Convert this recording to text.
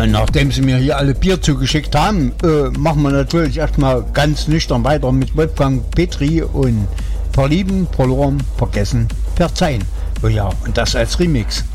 Nachdem sie mir hier alle Bier zugeschickt haben, machen wir natürlich erstmal ganz nüchtern weiter mit Wolfgang Petri und Verlieben, verloren, vergessen, verzeihen. Oh ja, und das als Remix.